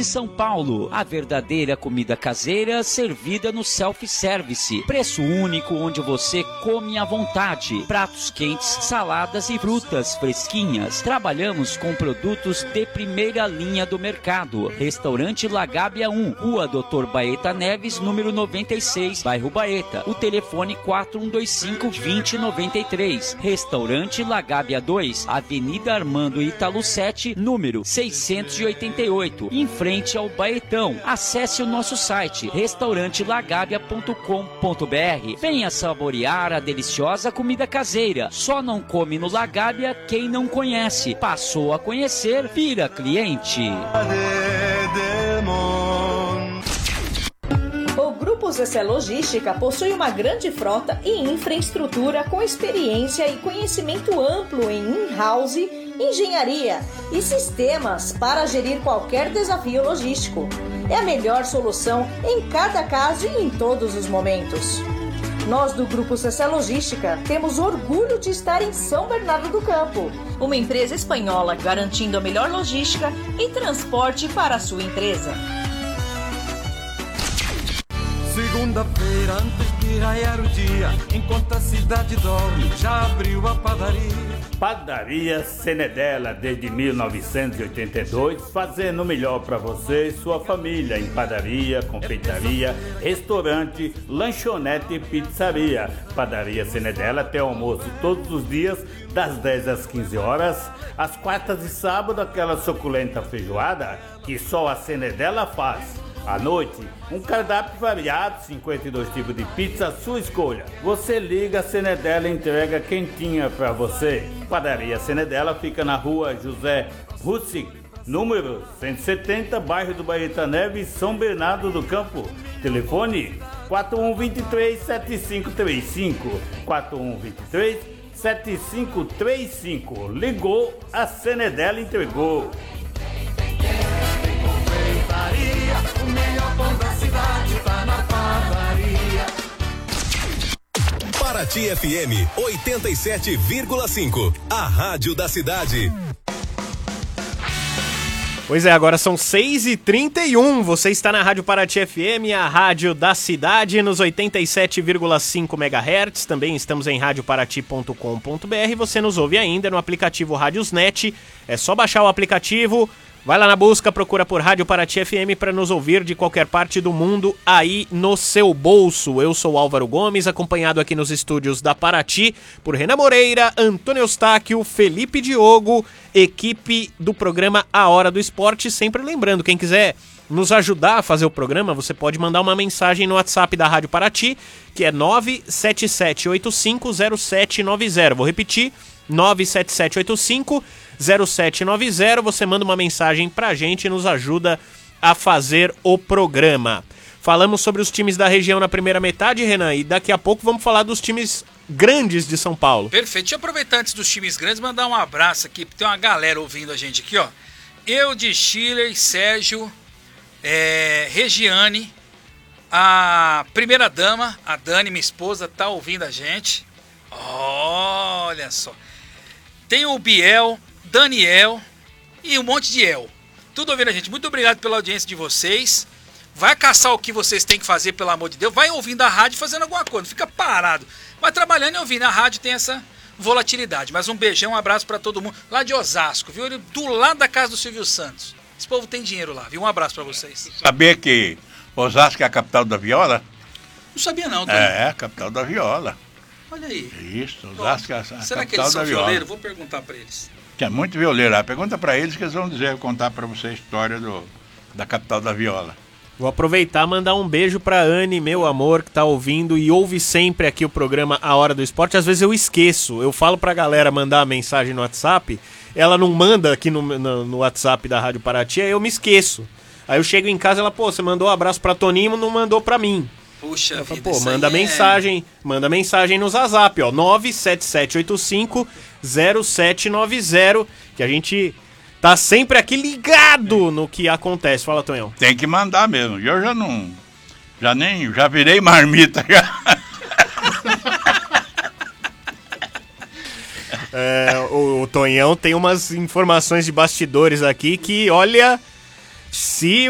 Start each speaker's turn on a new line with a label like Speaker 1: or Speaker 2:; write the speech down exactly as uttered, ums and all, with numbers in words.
Speaker 1: de São Paulo. A verdadeira comida caseira servida no self-service. Preço único onde você come à vontade. Pratos quentes, saladas e frutas fresquinhas. Trabalhamos com produtos de primeira linha do mercado. Restaurante Lagábia um, Rua doutor Baeta Neves, número noventa e seis, bairro Baeta. O telefone quatro um dois cinco, dois zero nove três. Restaurante Lagábia dois, Avenida Armando Ítalo sete, número seiscentos e oitenta e oito, em frente ao Baetão. Acesse o nosso site restaurante lagabia ponto com ponto br. Venha saborear a deliciosa comida caseira. Só não come no Lagábia quem não conhece. Passou a conhecer, vira cliente.
Speaker 2: O Grupo Zecé Logística possui uma grande frota e infraestrutura com experiência e conhecimento amplo em in-house, engenharia e sistemas para gerir qualquer desafio logístico. É a melhor solução em cada caso e em todos os momentos. Nós do Grupo Zecé Logística temos orgulho de estar em São Bernardo do Campo, uma empresa espanhola garantindo a melhor logística e transporte para a sua empresa.
Speaker 3: Segunda-feira, antes de raiar o dia, enquanto a cidade dorme, já abriu a padaria.
Speaker 4: Padaria Cenedella, desde mil novecentos e oitenta e dois, fazendo o melhor para você e sua família em padaria, confeitaria, restaurante, lanchonete e pizzaria. Padaria Cenedella tem almoço todos os dias, das dez às quinze horas, às quartas e sábado, aquela suculenta feijoada que só a Cenedella faz. À noite, um cardápio variado, cinquenta e dois tipos de pizza à sua escolha. Você liga, a Cenedella entrega quentinha para você. Padaria Cenedella fica na rua José Russick, número cento e setenta, bairro do Baeta Neves, São Bernardo do Campo. Telefone quatro um dois três, sete cinco três cinco, quatro um dois três, sete cinco três cinco. Ligou, a Cenedella entregou.
Speaker 3: O melhor pão da cidade tá na padaria.
Speaker 5: Paraty F M oitenta e sete vírgula cinco, a rádio da cidade.
Speaker 6: Pois é, agora são seis e trinta e um. Você está na Rádio Paraty F M, a rádio da cidade, nos oitenta e sete vírgula cinco megahertz. Também estamos em rádio paraty ponto com ponto br. Você nos ouve ainda no aplicativo Rádiosnet. É só baixar o aplicativo. Vai lá na busca, procura por Rádio Paraty F M para nos ouvir de qualquer parte do mundo aí no seu bolso. Eu sou Álvaro Gomes, acompanhado aqui nos estúdios da Paraty por Renan Moreira, Antônio Eustáquio, Felipe Diogo, equipe do programa A Hora do Esporte. Sempre lembrando, quem quiser nos ajudar a fazer o programa, você pode mandar uma mensagem no WhatsApp da Rádio Paraty, que é nove sete sete oito cinco zero sete nove zero. Vou repetir, nove sete sete oito cinco zero sete nove zero. Você manda uma mensagem pra gente e nos ajuda a fazer o programa. Falamos sobre os times da região na primeira metade, Renan, e daqui a pouco vamos falar dos times grandes de São Paulo.
Speaker 7: Perfeito. Deixa eu aproveitar antes dos times grandes, mandar um abraço aqui, tem uma galera ouvindo a gente aqui, ó. Eu de Schiller, Sérgio, é, Regiane, a primeira dama, a Dani, minha esposa, tá ouvindo a gente. Olha só. Tem o Biel, Daniel e um monte de El. Tudo ouvindo a gente. Muito obrigado pela audiência de vocês. Vai caçar o que vocês têm que fazer, pelo amor de Deus. Vai ouvindo a rádio fazendo alguma coisa. Não fica parado. Vai trabalhando e ouvindo. A rádio tem essa volatilidade. Mas um beijão, um abraço pra todo mundo. Lá de Osasco, viu? Do lado da casa do Silvio Santos. Esse povo tem dinheiro lá, viu? Um abraço pra vocês.
Speaker 8: Sabia que Osasco é a capital da viola?
Speaker 7: Não sabia não, Tony.
Speaker 8: É, a capital da viola.
Speaker 7: Olha aí.
Speaker 8: Isso, Osasco é a, a
Speaker 7: Será
Speaker 8: capital
Speaker 7: que eles são
Speaker 8: da viola.
Speaker 7: violeiros? Vou perguntar pra eles.
Speaker 8: Tem muito violeiro lá. Pergunta pra eles que eles vão dizer, contar pra você a história do, da capital da viola.
Speaker 6: Vou aproveitar e mandar um beijo pra Anne, meu amor, que tá ouvindo e ouve sempre aqui o programa A Hora do Esporte. Às vezes eu esqueço, eu falo pra galera mandar a mensagem no WhatsApp, ela não manda aqui no, no, no WhatsApp da Rádio Paraty, aí eu me esqueço. Aí eu chego em casa e ela, pô, você mandou um abraço pra Toninho, não mandou pra mim.
Speaker 7: Puxa
Speaker 6: eu
Speaker 7: vida,
Speaker 6: falo, pô, manda mensagem, é... manda mensagem no Zazap, ó, nove sete sete oito cinco zero sete nove zero, que a gente tá sempre aqui ligado no que acontece. Fala, Tonhão.
Speaker 8: Tem que mandar mesmo. Eu já não, já nem, já virei marmita já.
Speaker 6: É, o, o Tonhão tem umas informações de bastidores aqui que, olha, se